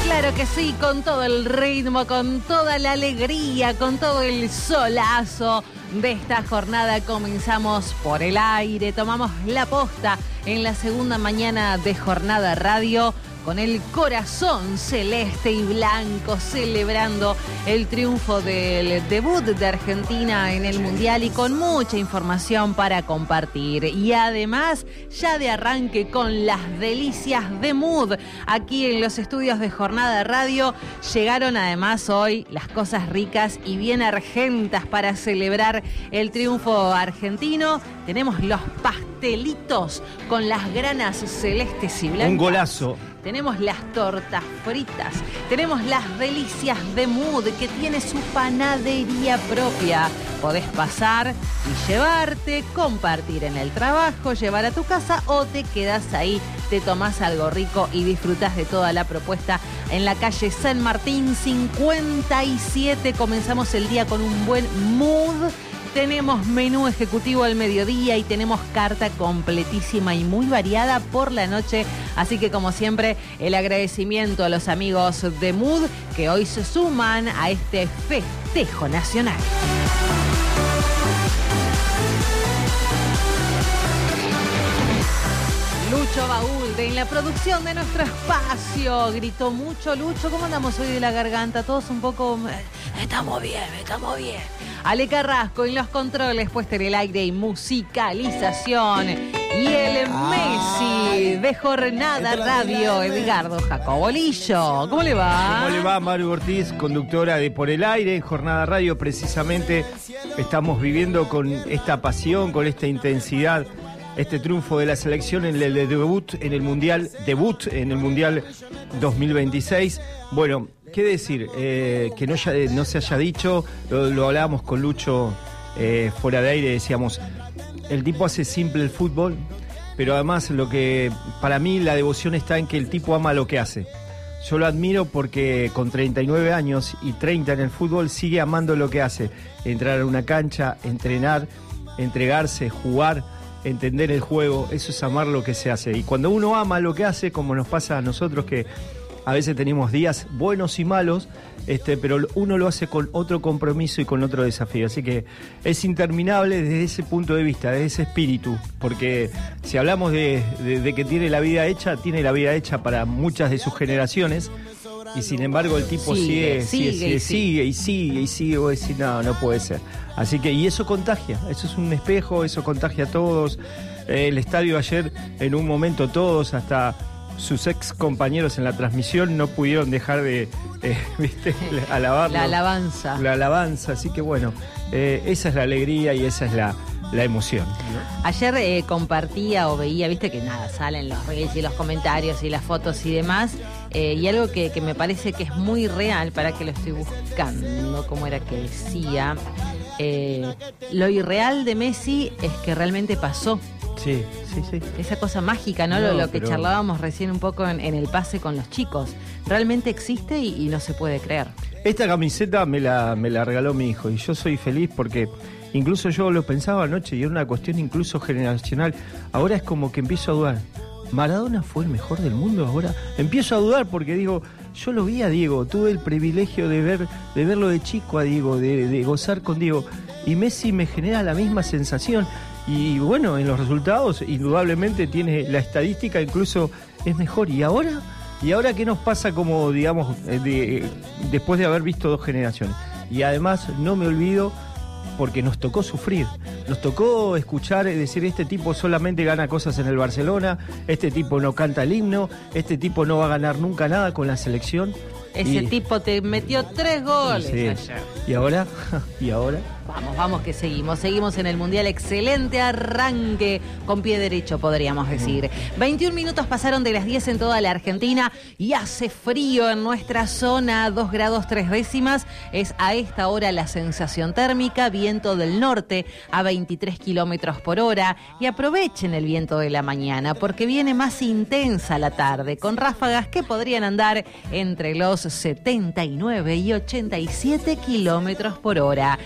Claro que sí, con todo el ritmo, con toda la alegría, con todo el solazo de esta jornada comenzamos por el aire, tomamos la posta en la segunda mañana de Jornada Radio con el corazón celeste y blanco celebrando el triunfo del debut de Argentina en el Mundial y con mucha información para compartir. Y además, ya de arranque con las delicias de Mood, aquí en los estudios de Jornada Radio, llegaron además hoy las cosas ricas y bien argentas para celebrar el triunfo argentino. Tenemos los pastelitos con las granas celestes y blancas. Un golazo. Tenemos las tortas fritas, tenemos las delicias de Mood, que tiene su panadería propia. Podés pasar y llevarte, compartir en el trabajo, llevar a tu casa o te quedás ahí, te tomás algo rico y disfrutás de toda la propuesta en la calle San Martín 57. Comenzamos el día con un buen Mood. Tenemos menú ejecutivo al mediodía y tenemos carta completísima y muy variada por la noche. Así que, como siempre, el agradecimiento a los amigos de Mood que hoy se suman a este festejo nacional. Lucho Baúlde en la producción de nuestro espacio. Gritó mucho Lucho. ¿Cómo andamos hoy de la garganta? Todos un poco... Estamos bien, estamos bien. Ale Carrasco en los controles, puesta en el aire y musicalización. Y el Messi de Jornada Radio, Edgardo Jacobolillo. ¿Cómo le va? ¿Cómo le va, Maru Ortiz, conductora de Por el Aire en Jornada Radio? Precisamente estamos viviendo con esta pasión, con esta intensidad, este triunfo de la selección en el debut en el Mundial 2026. Bueno, ¿qué decir? Que no se haya dicho, lo hablábamos con Lucho fuera de aire, decíamos, el tipo hace simple el fútbol, pero además lo que para mí la devoción está en que el tipo ama lo que hace. Yo lo admiro porque con 39 años y 30 en el fútbol sigue amando lo que hace. Entrar a una cancha, entrenar, entregarse, jugar, entender el juego, eso es amar lo que se hace. Y cuando uno ama lo que hace, como nos pasa a nosotros que a veces tenemos días buenos y malos, pero uno lo hace con otro compromiso y con otro desafío. Así que es interminable desde ese punto de vista, desde ese espíritu. Porque si hablamos de que tiene la vida hecha para muchas de sus generaciones. Y sin embargo el tipo sigue. Vos decís, no puede ser. Así que, y eso contagia, eso es un espejo, eso contagia a todos. El estadio ayer, en un momento todos, hasta sus ex compañeros en la transmisión no pudieron dejar de alabarlo. La alabanza, así que bueno, esa es la alegría y esa es la emoción, ¿no? Ayer compartía o veía, viste que nada, salen los reels y los comentarios y las fotos y demás, y algo que me parece que es muy real, para que lo estoy buscando, como era que decía, lo irreal de Messi es que realmente pasó. Sí. Esa cosa mágica, ¿no? Lo que charlábamos recién un poco en el pase con los chicos. Realmente existe y no se puede creer. Esta camiseta me la regaló mi hijo y yo soy feliz porque incluso yo lo pensaba anoche y era una cuestión incluso generacional. Ahora es como que empiezo a dudar. ¿Maradona fue el mejor del mundo? Ahora empiezo a dudar porque digo, yo lo vi a Diego, tuve el privilegio de verlo de chico a Diego, de gozar con Diego, y Messi me genera la misma sensación. Y bueno, en los resultados, indudablemente tiene la estadística, incluso es mejor. ¿Y ahora qué nos pasa como, digamos, después de haber visto dos generaciones? Y además no me olvido, porque nos tocó sufrir, nos tocó escuchar decir, este tipo solamente gana cosas en el Barcelona, este tipo no canta el himno, este tipo no va a ganar nunca nada con la selección. Ese tipo te metió 3 goles ayer. ¿Y ahora? Vamos que seguimos en el Mundial. Excelente arranque con pie derecho, podríamos decir. 21 minutos pasaron de las 10 en toda la Argentina y hace frío en nuestra zona, 2 grados 3 décimas. Es a esta hora la sensación térmica, viento del norte a 23 kilómetros por hora. Y aprovechen el viento de la mañana porque viene más intensa la tarde, con ráfagas que podrían andar entre los 79 y 87 kilómetros por hora. Ya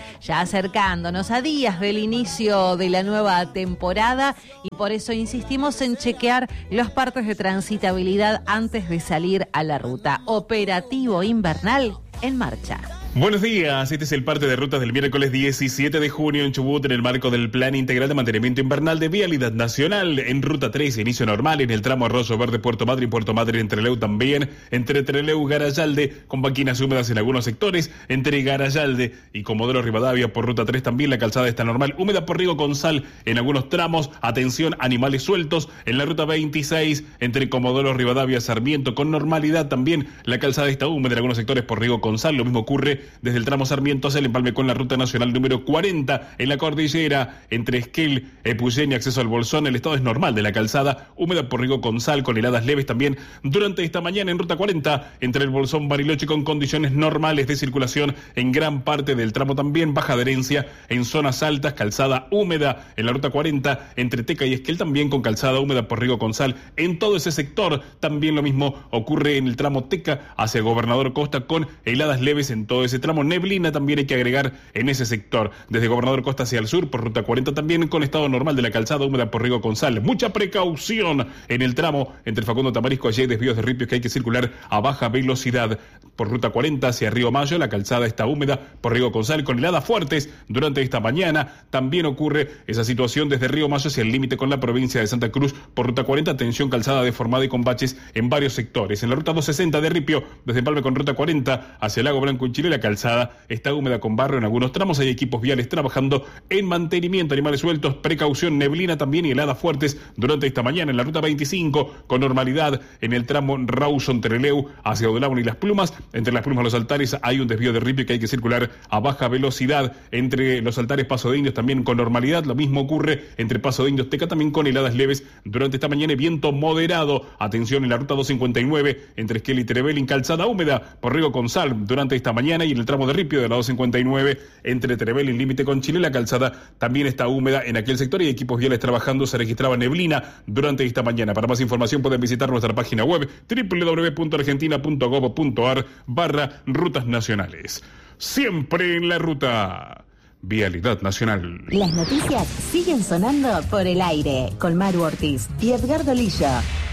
acercándonos a días del inicio de la nueva temporada y por eso insistimos en chequear los partes de transitabilidad antes de salir a la ruta. Operativo invernal en marcha. Buenos días, este es el parte de rutas del miércoles 17 de junio en Chubut en el marco del Plan Integral de Mantenimiento Invernal de Vialidad Nacional. En Ruta 3, inicio normal en el tramo Arroyo Verde, Puerto Madre y Puerto Madre en Trelew también, entre Trelew y Garayalde, con banquinas húmedas en algunos sectores, entre Garayalde y Comodoro Rivadavia por Ruta 3 también la calzada está normal, húmeda por Rigo con Sal en algunos tramos, atención, animales sueltos, en la Ruta 26, entre Comodoro Rivadavia, Sarmiento con normalidad también, la calzada está húmeda en algunos sectores por Rigo con Sal, lo mismo ocurre desde el tramo Sarmiento hacia el empalme con la ruta nacional número 40 en la cordillera entre Esquel, Epuyén y acceso al Bolsón. El estado es normal de la calzada, húmeda por Rigo con Sal con heladas leves también durante esta mañana en ruta 40 entre el Bolsón Bariloche con condiciones normales de circulación en gran parte del tramo también, baja adherencia en zonas altas, calzada húmeda en la ruta 40 entre Teca y Esquel también con calzada húmeda por Rigo con Sal en todo ese sector. También lo mismo ocurre en el tramo Teca hacia Gobernador Costa con heladas leves en todo ese tramo. Neblina también hay que agregar en ese sector. Desde Gobernador Costa hacia el sur, por ruta 40 también, con estado normal de la calzada húmeda por Rigo con Sal. Mucha precaución en el tramo entre Facundo Tamarisco, allí hay desvíos de ripios que hay que circular a baja velocidad. Por ruta 40 hacia Río Mayo, la calzada está húmeda por Rigo con Sal, con heladas fuertes durante esta mañana. También ocurre esa situación desde Río Mayo hacia el límite con la provincia de Santa Cruz. Por ruta 40, atención, calzada deformada y con baches en varios sectores. En la ruta 260 de Ripio, desde Empalme con ruta 40 hacia Lago Blanco en Chile, la calzada está húmeda con barro en algunos tramos, hay equipos viales trabajando en mantenimiento, animales sueltos, precaución, neblina también y heladas fuertes durante esta mañana en la ruta 25 con normalidad en el tramo Rawson-Trelew hacia Odolabón y Las Plumas, entre Las Plumas y Los Altares hay un desvío de ripio que hay que circular a baja velocidad, entre Los Altares, Paso de Indios también con normalidad, lo mismo ocurre entre Paso de Indios, Teca también con heladas leves durante esta mañana y viento moderado, atención en la ruta 259 entre Esquel y Trevelin, calzada húmeda por Rigo con Sal durante esta mañana y en el tramo de Ripio de la 259 entre Trevelin límite con Chile, la calzada también está húmeda en aquel sector y equipos viales trabajando, se registraba neblina durante esta mañana. Para más información pueden visitar nuestra página web www.argentina.gov.ar/rutas nacionales. Siempre en la ruta. Vialidad Nacional. Las noticias siguen sonando por el aire con Maru Ortiz y Edgardo Lillo.